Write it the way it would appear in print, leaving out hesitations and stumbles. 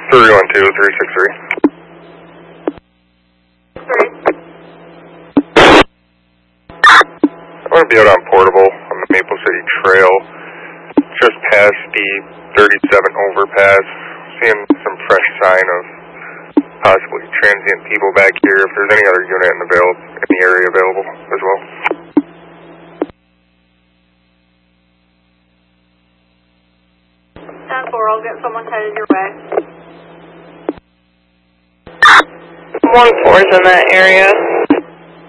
312-363. I'm going to be out on Portable on the Maple City Trail, just past the 37 overpass. Seeing some fresh sign of possibly transient people back here. If there's any other unit in the area available as well. 10-4, I'll get someone headed your way. 1-4's in that area.